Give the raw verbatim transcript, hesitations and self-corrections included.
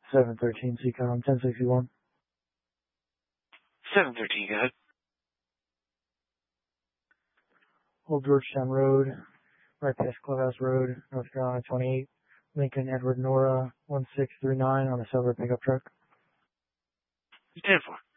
seven thirteen C COM, ten sixty-one. seven thirteen, go ahead. Old Georgetown Road, right past Clubhouse Road, North Carolina twenty-eight. Lincoln Edward Nora, one six three nine on a silver pickup truck. ten four.